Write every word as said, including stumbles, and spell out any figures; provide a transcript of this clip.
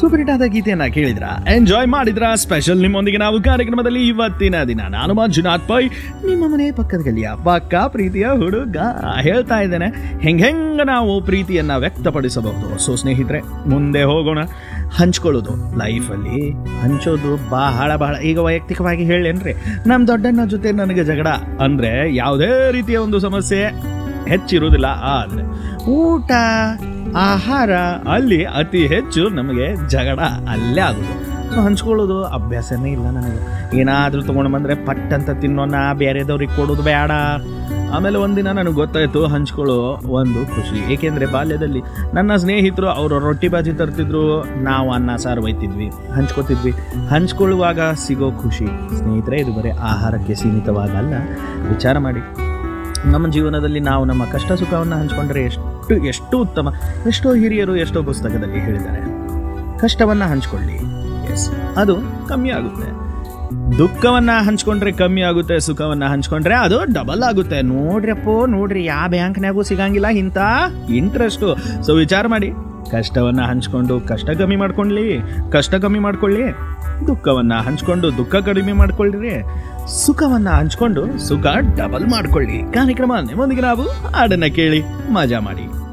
Super hit ಆದ ಗೀತೆಯನ್ನ ಕೇಳಿದ್ರ, ಎಂಜಾಯ್ ಮಾಡಿದ್ರ? ಸ್ಪೆಷಲ್ ನಿಮ್ಮೊಂದಿಗೆ ನಾವು ಕಾರ್ಯಕ್ರಮದಲ್ಲಿ ಇವತ್ತಿನ ದಿನ ನಾನು ಮಂಜುನಾಥ್ ಪೈ, ನಿಮ್ಮ ಮನೆ ಪಕ್ಕದ ಗಲ್ಲಿಯ ಪಕ್ಕ ಪ್ರೀತಿಯ ಹುಡುಗ ಹೇಳ್ತಾ ಇದ್ದೇನೆ ಹೆಂಗ್ ಹೆಂಗ ನಾವು ಪ್ರೀತಿಯನ್ನ ವ್ಯಕ್ತಪಡಿಸಬಹುದು. ಸೊ ಸ್ನೇಹಿತರೆ, ಮುಂದೆ ಹೋಗೋಣ. ಹಂಚ್ಕೊಳ್ಳೋದು ಲೈಫಲ್ಲಿ ಹಂಚೋದು ಬಹಳ ಬಹಳ, ಈಗ ವೈಯಕ್ತಿಕವಾಗಿ ಹೇಳೇನ್ರಿ, ನಮ್ಮ ದೊಡ್ಡಣ್ಣ ಜೊತೆ ನನಗೆ ಜಗಳ ಅಂದ್ರೆ ಯಾವುದೇ ರೀತಿಯ ಒಂದು ಸಮಸ್ಯೆ ಹೆಚ್ಚಿರುವುದಿಲ್ಲ. ಆದರೆ ಊಟ ಆಹಾರ ಅಲ್ಲಿ ಅತಿ ಹೆಚ್ಚು ನಮಗೆ ಜಗಳ ಅಲ್ಲೇ ಆಗೋದು. ಸೊ ಹಂಚ್ಕೊಳ್ಳೋದು ಅಭ್ಯಾಸನೇ ಇಲ್ಲ ನನಗೆ. ಏನಾದರೂ ತೊಗೊಂಡು ಬಂದರೆ ಪಟ್ ಅಂತ ತಿನ್ನೋಣ, ಬೇರೆದವ್ರಿಗೆ ಕೊಡೋದು ಬೇಡ. ಆಮೇಲೆ ಒಂದಿನ ನನಗೆ ಗೊತ್ತಾಯಿತು ಹಂಚ್ಕೊಳ್ಳೋ ಒಂದು ಖುಷಿ. ಏಕೆಂದರೆ ಬಾಲ್ಯದಲ್ಲಿ ನನ್ನ ಸ್ನೇಹಿತರು ಅವರು ರೊಟ್ಟಿ ಬಾಜಿ ತರ್ತಿದ್ರು, ನಾವು ಅನ್ನ ಸಾರು ಒಯ್ತಿದ್ವಿ, ಹಂಚ್ಕೊತಿದ್ವಿ. ಹಂಚ್ಕೊಳ್ಳುವಾಗ ಸಿಗೋ ಖುಷಿ ಸ್ನೇಹಿತರೆ, ಇದು ಬರೀ ಆಹಾರಕ್ಕೆ ಸೀಮಿತವಾಗಲ್ಲ. ವಿಚಾರ ಮಾಡಿ, ನಮ್ಮ ಜೀವನದಲ್ಲಿ ನಾವು ನಮ್ಮ ಕಷ್ಟ ಸುಖವನ್ನು ಹಂಚ್ಕೊಂಡ್ರೆ ಎಷ್ಟು ಎಷ್ಟು ಉತ್ತಮ. ಎಷ್ಟೋ ಹಿರಿಯರು ಎಷ್ಟೋ ಪುಸ್ತಕದಲ್ಲಿ ಹೇಳಿದ್ದಾರೆ, ಕಷ್ಟವನ್ನು ಹಂಚ್ಕೊಳ್ಳಿ, ಎಸ್ ಅದು ಕಮ್ಮಿ ಆಗುತ್ತೆ. ದುಃಖವನ್ನು ಹಂಚ್ಕೊಂಡ್ರೆ ಕಮ್ಮಿ ಆಗುತ್ತೆ, ಸುಖವನ್ನು ಹಂಚ್ಕೊಂಡ್ರೆ ಅದು ಡಬಲ್ ಆಗುತ್ತೆ. ನೋಡ್ರಪ್ಪೋ ನೋಡ್ರಿ, ಯಾವ ಬ್ಯಾಂಕ್ನಾಗೂ ಸಿಗಂಗಿಲ್ಲ ಇಂಥ ಇಂಟ್ರೆಸ್ಟು. ಸೊ ವಿಚಾರ ಮಾಡಿ, ಕಷ್ಟವನ್ನು ಹಂಚ್ಕೊಂಡು ಕಷ್ಟ ಕಮ್ಮಿ ಮಾಡ್ಕೊಳ್ಳಿ, ಕಷ್ಟ ಕಮ್ಮಿ ಮಾಡ್ಕೊಳ್ಳಿ. ದುಃಖವನ್ನು ಹಂಚ್ಕೊಂಡು ದುಃಖ ಕಡಿಮೆ ಮಾಡ್ಕೊಳ್ಳ್ರಿ, ಸುಖವನ್ನು ಹಂಚ್ಕೊಂಡು ಸುಖ ಡಬಲ್ ಮಾಡ್ಕೊಳ್ಳಿ. ಕಾರ್ಯಕ್ರಮ ನಿಮ್ಮೊಂದಿಗೆ ನಾವು ಹಾಡನ್ನ ಕೇಳಿ ಮಜಾ ಮಾಡಿ.